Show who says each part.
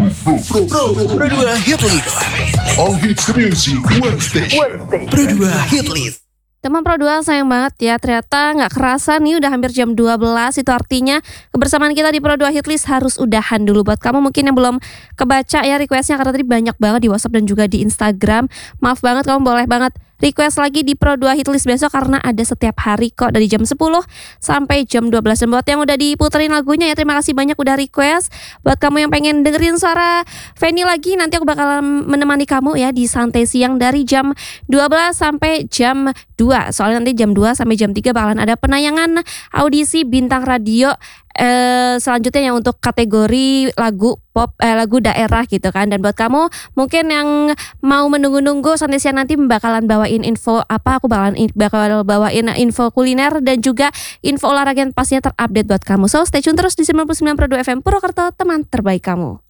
Speaker 1: Pro 2 Hit List.
Speaker 2: All hits music, one station.
Speaker 1: Pro 2 Hit List.
Speaker 3: Teman Pro 2 sayang banget ya, ternyata gak kerasa nih udah hampir jam 12. Itu artinya kebersamaan kita di Pro 2 Hitlist harus udahan dulu. Buat kamu mungkin yang belum kebaca ya requestnya, karena tadi banyak banget di WhatsApp dan juga di Instagram. Maaf banget, kamu boleh banget request lagi di Pro 2 Hitlist besok, karena ada setiap hari kok dari jam 10 sampai jam 12. Dan buat yang udah diputerin lagunya ya, terima kasih banyak udah request. Buat kamu yang pengen dengerin suara Feni lagi, nanti aku bakalan menemani kamu ya di Santai Siang dari jam 12 sampai jam 2. Soalnya nanti jam 2 sampai jam 3 bakalan ada penayangan audisi bintang radio selanjutnya yang untuk kategori lagu pop, lagu daerah gitu kan. Dan buat kamu mungkin yang mau menunggu-nunggu Santai Siang nanti bakalan bawain info apa, aku bakal bawain info kuliner dan juga info olahraga yang pastinya terupdate buat kamu. So stay tune terus di 99.2 FM Purwokerto, teman terbaik kamu.